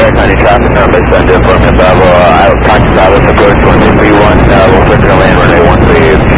check on your traffic numbers, send in for me, Bravo. I'll talk to Bravo, approach 1231, we'll put your land runway 13.